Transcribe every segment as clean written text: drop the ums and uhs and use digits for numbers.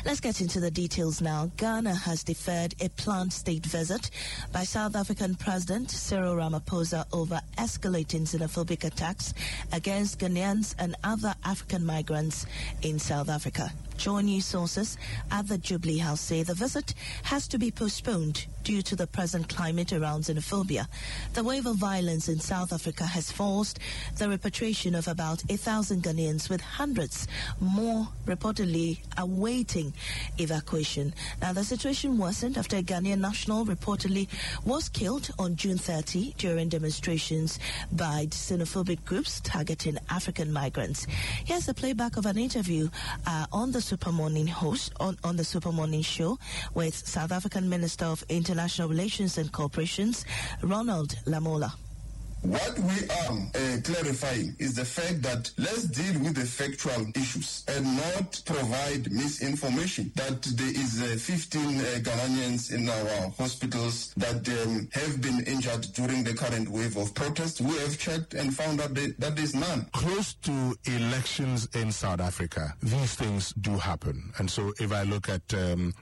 Let's get into the details now. Ghana has deferred a planned state visit by South African President Cyril Ramaphosa over escalating xenophobic attacks against Ghanaians and other African migrants in South Africa. Joy News sources at the Jubilee House say the visit has to be postponed due to the present climate around xenophobia. The wave of violence in South Africa has forced the repatriation of about 1,000 Ghanaians, with hundreds more reportedly awaiting evacuation. Now, the situation worsened after a Ghanaian national reportedly was killed on June 30 during demonstrations by xenophobic groups targeting African migrants. Here's a playback of an interview on the Super Morning show with South African Minister of International Relations and Corporations, Ronald Lamola. What we are clarifying is the fact that let's deal with the factual issues and not provide misinformation that there is 15 Ghanaians in our hospitals that have been injured during the current wave of protest. We have checked and found out that there is none. Close to elections in South Africa, these things do happen. And so if I look at, the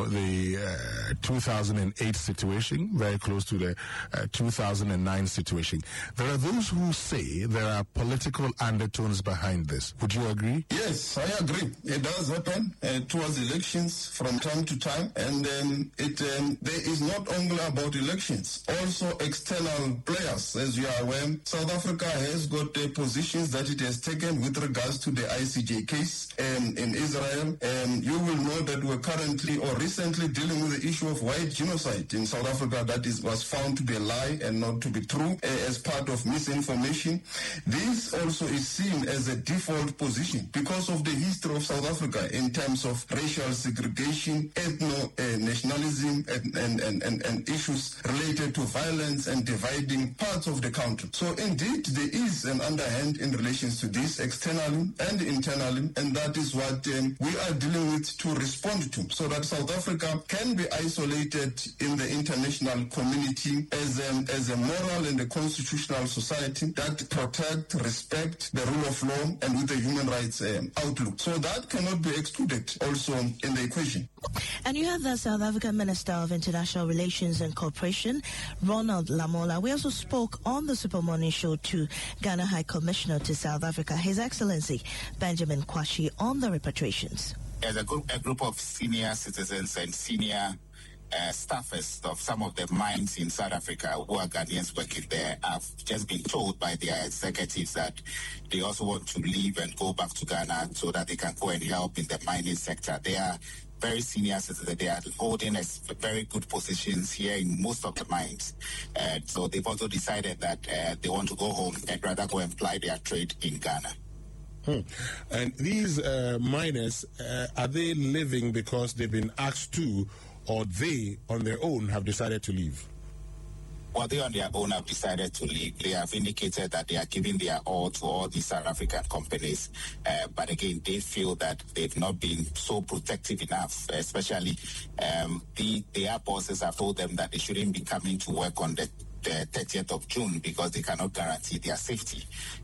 2008 situation, very close to the 2009 situation, there are those who say there are political undertones behind this. Would you agree? Yes, I agree. It does happen towards elections from time to time, and there is not only about elections, also external players. As you are aware, South Africa has got positions that it has taken with regards to the ICJ case in Israel. You will know that we're currently or recently dealing with the issue of white genocide in South Africa that was found to be a lie and not to be true as part of misinformation. This also is seen as a default position because of the history of South Africa in terms of racial segregation, ethno-nationalism, and issues related to violence and dividing parts of the country. So indeed, there is an underhand in relations to this externally and internally, and that is what we are dealing with to respond to, so that South Africa can be isolated in the international community as a moral and a constitutional society that protect, respect the rule of law and with the human rights outlook. So that cannot be excluded also in the equation. And you have the South African Minister of International Relations and Cooperation, Ronald Lamola. We also spoke on the Super Morning show to Ghana High Commissioner to South Africa, His Excellency Benjamin Kwashi, on the repatriations. As a group of senior citizens and senior staffers of some of the mines in South Africa who are Ghanaians working there have just been told by their executives that they also want to leave and go back to Ghana so that they can go and help in the mining sector. They are very senior citizens. They are holding very good positions here in most of the mines. So they've also decided that they want to go home and rather go and ply their trade in Ghana. And these miners, are they living because they've been asked to, or they, on their own, have decided to leave? Well, they on their own have decided to leave. They have indicated that they are giving their all to all these South African companies. But again, they feel that they've not been so protective enough, especially their bosses have told them that they shouldn't be coming to work on the 30th of June because they cannot guarantee their safety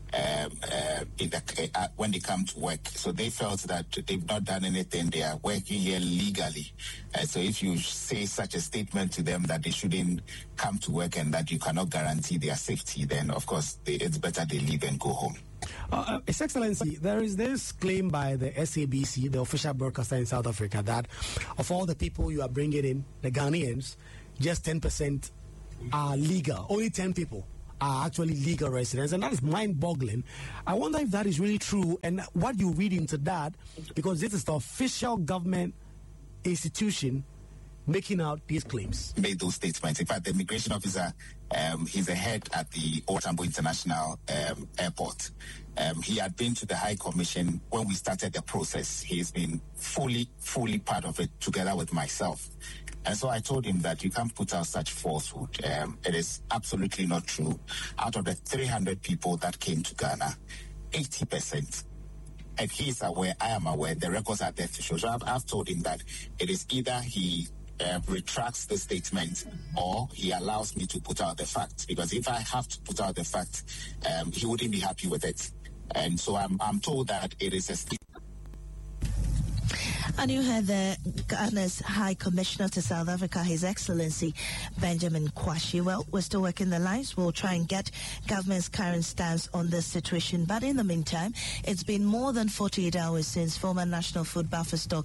when they come to work. So they felt that they've not done anything. They are working here legally. So if you say such a statement to them that they shouldn't come to work and that you cannot guarantee their safety, then of course it's better they leave and go home. His Excellency, there is this claim by the SABC, the official broadcaster in South Africa, that of all the people you are bringing in, the Ghanaians, just 10% are legal. Only 10 people are actually legal residents, and that is mind-boggling. I wonder if that is really true, and what you read into that, because this is the official government institution making out these claims. Made those statements. In fact, the immigration officer, he's a head at the Tambo International Airport. He had been to the High Commission when we started the process. He's been fully part of it together with myself. And so I told him that you can't put out such falsehood. It is absolutely not true. Out of the 300 people that came to Ghana, 80%, and he is aware, I am aware, the records are there to show. So I've told him that it is either he retracts the statement or he allows me to put out the facts. Because if I have to put out the facts, he wouldn't be happy with it. And so I'm told that it is a statement. And you heard Ghana's High Commissioner to South Africa, His Excellency Benjamin Kwashi. Well, we're still working the lines. We'll try and get government's current stance on this situation. But in the meantime, it's been more than 48 hours since former National Food Buffer Stock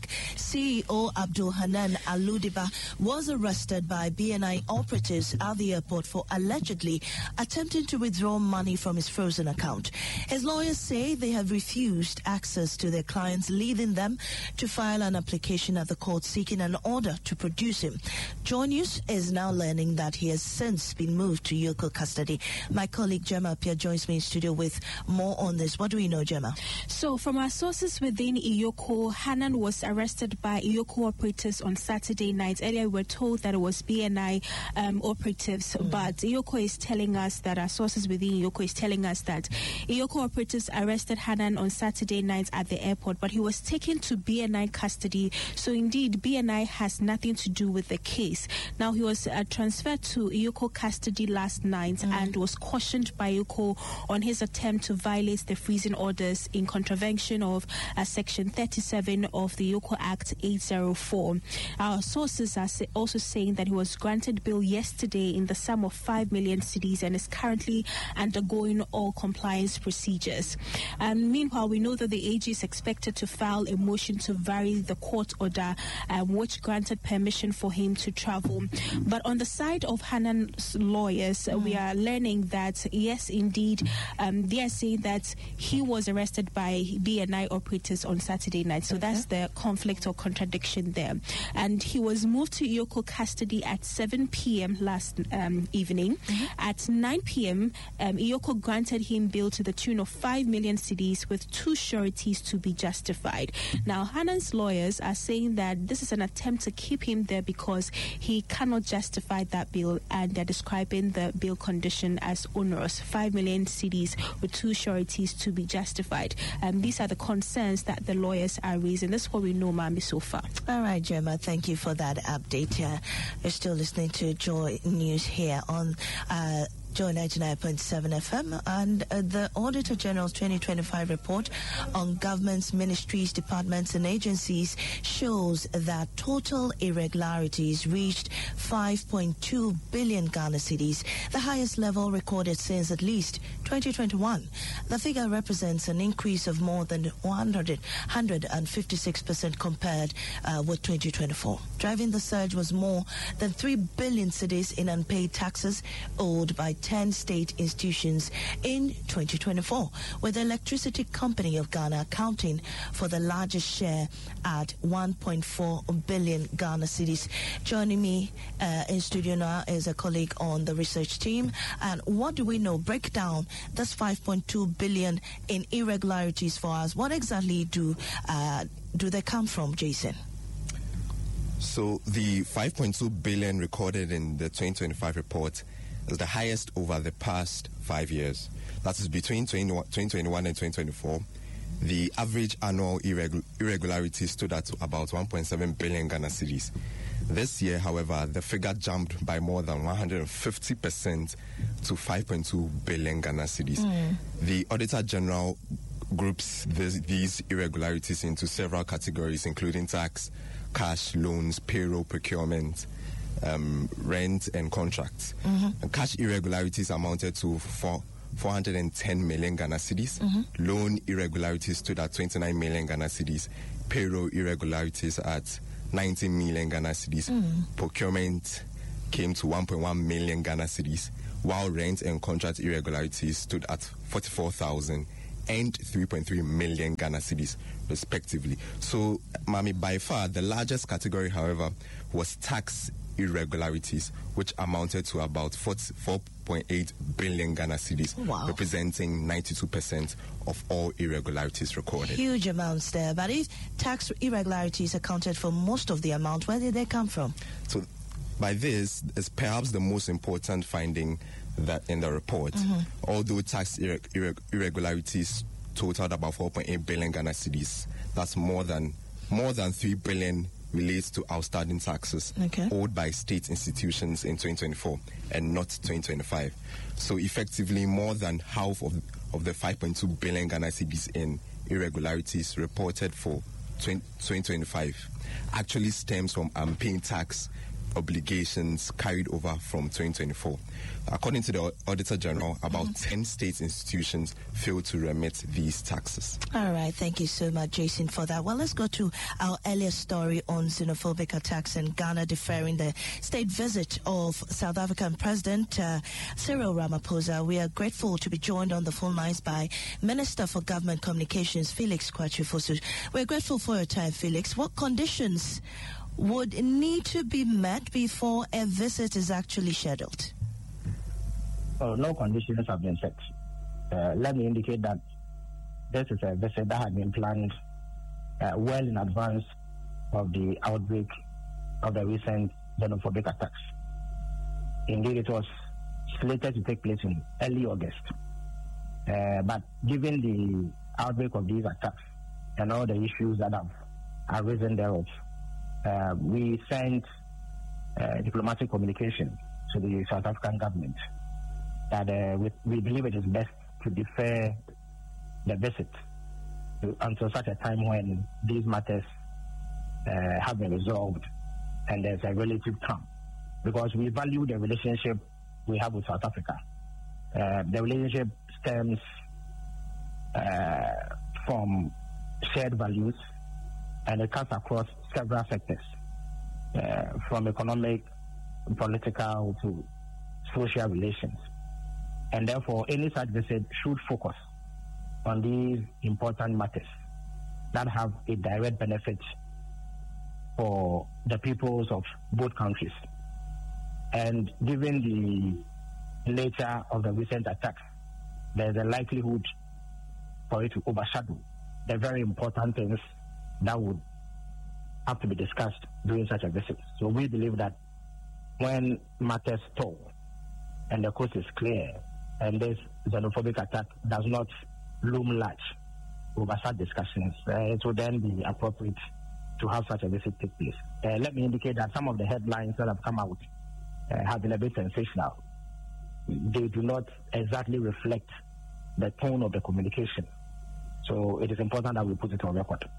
CEO Abdul Hanan Aludiba was arrested by BNI operatives at the airport for allegedly attempting to withdraw money from his frozen account. His lawyers say they have refused access to their clients, leading them to file an application at the court seeking an order to produce him. Joy News is now learning that he has since been moved to Iyoko custody. My colleague Gemma Apia joins me in studio with more on this. What do we know, Gemma? So, from our sources within Iyoko, Hanan was arrested by Iyoko operatives on Saturday night. Earlier, we were told that it was BNI operatives, but Iyoko is telling us that our sources within Iyoko is telling us that Iyoko operatives arrested Hanan on Saturday night at the airport, but he was taken to BNI custody. So, indeed, BNI has nothing to do with the case. Now, he was transferred to Iyoko custody last night and was cautioned by Iyoko on his attempt to violate the freezing orders in contravention of Section 37 of the Iyoko Act 804. Our sources are also saying that he was granted bail yesterday in the sum of 5 million cedis and is currently undergoing all compliance procedures. Meanwhile, we know that the AG is expected to file a motion to vary the court order which granted permission for him to travel. But on the side of Hanan's lawyers, we are learning that, yes, indeed, they are saying that he was arrested by BNI operators on Saturday night. So that's the conflict or contradiction there. And he was moved to Iyoko custody at 7 p.m. last evening. At 9 p.m., Iyoko granted him bail to the tune of 5 million cedis with 2 sureties to be justified. Now, Hanan's lawyers are saying that this is an attempt to keep him there because he cannot justify that bail, and they're describing the bail condition as onerous. 5 million cedis with 2 sureties to be justified. These are the concerns that the lawyers are raising. That's what we know, Mami, so far. All right, Gemma, thank you for that update. You're still listening to Joy News here on Joy 99.7 FM, and the Auditor General's 2025 report on governments, ministries, departments and agencies shows that total irregularities reached 5.2 billion Ghana cedis, the highest level recorded since at least 2021. The figure represents an increase of more than 156% compared with 2024. Driving the surge was more than 3 billion cedis in unpaid taxes owed by 10 state institutions in 2024, with the Electricity Company of Ghana accounting for the largest share at 1.4 billion Ghana cedis. Joining me in studio now is a colleague on the research team. And what do we know? Break down this 5.2 billion in irregularities for us. What exactly do they come from, Jason? So the 5.2 billion recorded in the 2025 report is the highest over the past 5 years. That is between 2021 and 2024. The average annual irregularity stood at about 1.7 billion Ghana cedis. This year, however, the figure jumped by more than 150% to 5.2 billion Ghana cedis. The Auditor General groups these irregularities into several categories, including tax, cash, loans, payroll, procurement, rent and contracts. Cash irregularities amounted to 410 million Ghana cedis. Loan irregularities stood at 29 million Ghana cedis. Payroll irregularities at 19 million Ghana cedis. Procurement came to 1.1 million Ghana cedis, while rent and contract irregularities stood at 44,000 and 3.3 million Ghana cedis, respectively. So, Mami, by far the largest category, however, was tax irregularities, which amounted to about 4.8 billion Ghana cedis, representing 92% of all irregularities recorded. Huge amounts there. But if tax irregularities accounted for most of the amount, where did they come from? So, by this is perhaps the most important finding that in the report. Although tax irregularities totaled about 4.8 billion Ghana cedis, that's more than 3 billion relates to outstanding taxes owed by state institutions in 2024 and not 2025. So effectively, more than half of the 5.2 billion Ghana cedis in irregularities reported for 2025 actually stems from unpaid tax obligations carried over from 2024. According to the Auditor General, about 10 state institutions failed to remit these taxes. All right, thank you so much, Jason, for that. Well, let's go to our earlier story on xenophobic attacks in Ghana deferring the state visit of South African President Cyril Ramaphosa. We are grateful to be joined on the phone lines by Minister for Government Communications, Felix Kwakye Fosu. We're grateful for your time, Felix. What conditions would need to be met before a visit is actually scheduled? No conditions have been set. Let me indicate that this is a visit that had been planned well in advance of the outbreak of the recent xenophobic attacks. Indeed, it was slated to take place in early August. But given the outbreak of these attacks and all the issues that have arisen thereof, we sent diplomatic communication to the South African government that we believe it is best to defer the visit until such a time when these matters have been resolved and there's a relative calm. Because we value the relationship we have with South Africa. The relationship stems from shared values, and it cuts across several sectors, from economic, political to social relations. And therefore, any such visit should focus on these important matters that have a direct benefit for the peoples of both countries. And given the nature of the recent attacks, there's a likelihood for it to overshadow the very important things that would have to be discussed during such a visit. So we believe that when matters stall and the coast is clear and this xenophobic attack does not loom large over such discussions, it will then be appropriate to have such a visit take place. Let me indicate that some of the headlines that have come out have been a bit sensational. They do not exactly reflect the tone of the communication. So it is important that we put it on record.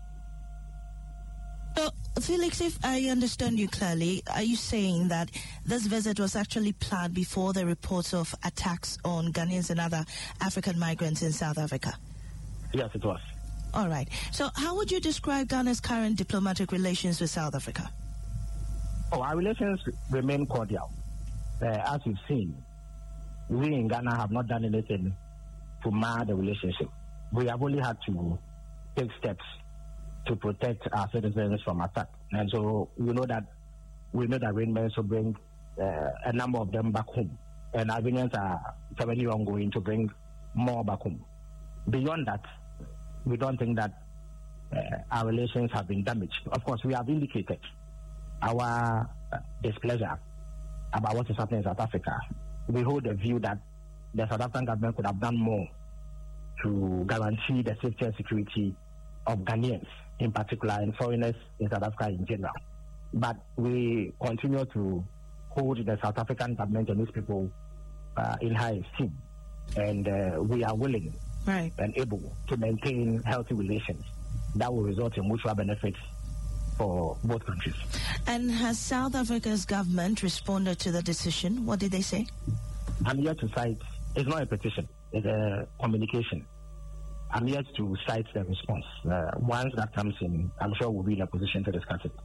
So, Felix, if I understand you clearly, are you saying that this visit was actually planned before the reports of attacks on Ghanaians and other African migrants in South Africa? Yes, it was. All right. So how would you describe Ghana's current diplomatic relations with South Africa? Our relations remain cordial. As you've seen, we in Ghana have not done anything to mar the relationship. We have only had to take steps to protect our citizens from attack. And so we made arrangements to bring a number of them back home. And arrangements are currently ongoing to bring more back home. Beyond that, we don't think that our relations have been damaged. Of course, we have indicated our displeasure about what is happening in South Africa. We hold the view that the South African government could have done more to guarantee the safety and security of Ghanaians in particular and foreigners in South Africa in general. But we continue to hold the South African government and these people in high esteem. And we are willing and able to maintain healthy relations that will result in mutual benefits for both countries. And has South Africa's government responded to the decision? What did they say? I'm here to cite, it's not a petition, it's a communication. I'm here to cite the response. Once that comes in, I'm sure we'll be in a position to discuss it.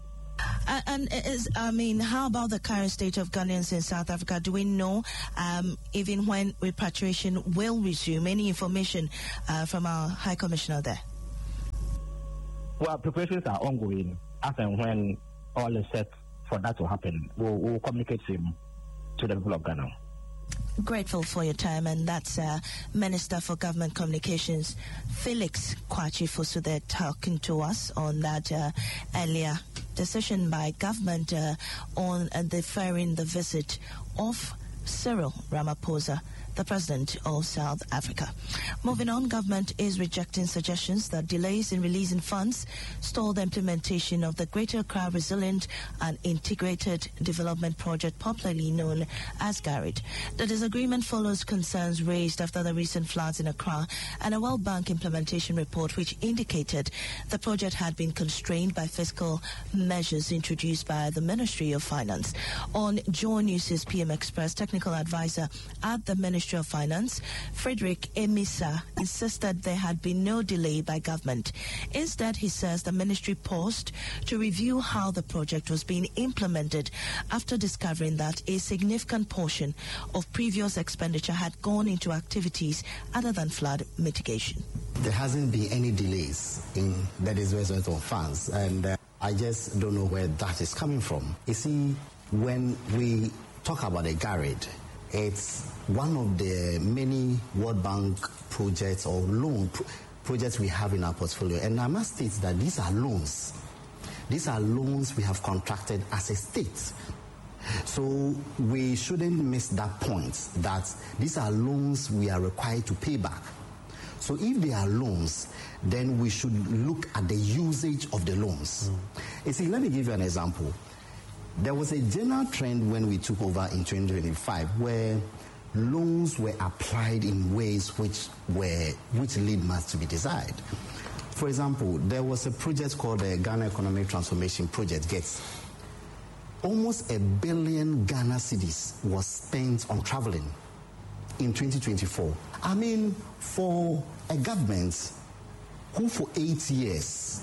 How about the current state of Ghanaians in South Africa? Do we know even when repatriation will resume? Any information from our High Commissioner there? Well, preparations are ongoing. As and when all is set for that to happen, we'll communicate him to the people of Ghana. Grateful for your time, and that's Minister for Government Communications, Felix Kwakye Fosu, there talking to us on that earlier decision by government on deferring the visit of Cyril Ramaphosa the president of South Africa. Moving on, government is rejecting suggestions that delays in releasing funds stall the implementation of the Greater Accra Resilient and Integrated Development Project, popularly known as GARID. The disagreement follows concerns raised after the recent floods in Accra and a World Bank implementation report which indicated the project had been constrained by fiscal measures introduced by the Ministry of Finance. On Joy News' PM Express, technical advisor at the Ministry of Finance, Frederick Emisa, insisted there had been no delay by government. Instead, he says the ministry paused to review how the project was being implemented after discovering that a significant portion of previous expenditure had gone into activities other than flood mitigation. There hasn't been any delays in the disbursement of funds, and I just don't know where that is coming from. You see, when we talk about a GARID, it's one of the many World Bank projects or loan projects we have in our portfolio. And I must state that these are loans. These are loans we have contracted as a state. So we shouldn't miss that point, that these are loans we are required to pay back. So if they are loans, then we should look at the usage of the loans. You see, let me give you an example. There was a general trend when we took over in 2025 where loans were applied in ways which lead much to be desired. For example, there was a project called the Ghana Economic Transformation Project, GETS. Almost $1 billion Ghana cedis was spent on traveling in 2024. I mean, for a government who for 8 years,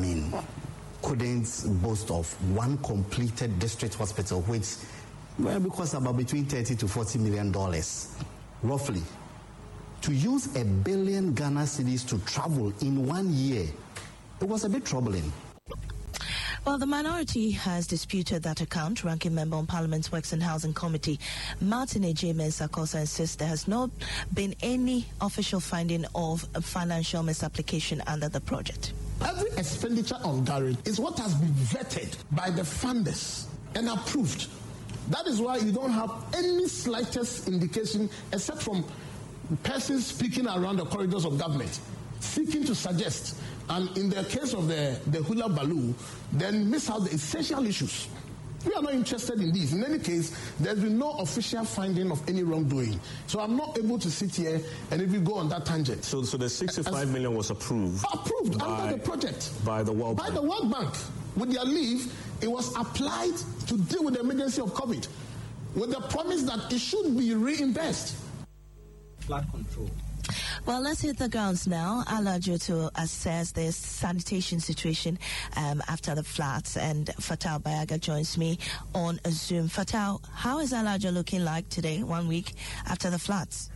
couldn't boast of one completed district hospital, which will cost about between $30 to $40 million, roughly. To use $1 billion Ghana cedis to travel in 1 year, it was a bit troubling. Well, the minority has disputed that account. Ranking member on Parliament's Works and Housing Committee, Martin Ejime-Sakosa, insists there has not been any official finding of a financial misapplication under the project. Every expenditure on GARID is what has been vetted by the funders and approved. That is why you don't have any slightest indication, except from persons speaking around the corridors of government, seeking to suggest, and in the case of the hula baloo, then miss out the essential issues. We are not interested in these. In any case, there's been no official finding of any wrongdoing. So I'm not able to sit here and if we go on that tangent. So the 65 million was approved under the project. By the World Bank. By the World Bank. With their leave, it was applied to deal with the emergency of COVID, with the promise that it should be reimbursed. Flood control. Well, let's hit the grounds now. Alajo to assess the sanitation situation after the floods. And Fatal Bayaga joins me on Zoom. Fatal, how is Alajo looking like today, 1 week after the floods?